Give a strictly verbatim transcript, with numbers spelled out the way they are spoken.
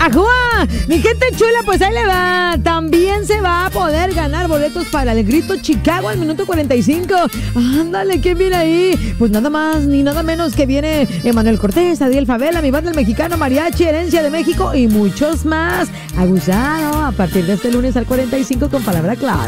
¡Ajúa! Mi gente chula, pues ahí le va. También se va a poder ganar boletos para el Grito Chicago al minuto cuarenta y cinco. Ándale, ¿quién viene ahí? Pues nada más ni nada menos que viene Emanuel Cortés, Adiel Favela, mi banda el mexicano, Mariachi, Herencia de México y muchos más. Abusado a partir de este lunes al cuarenta y cinco con palabra clave.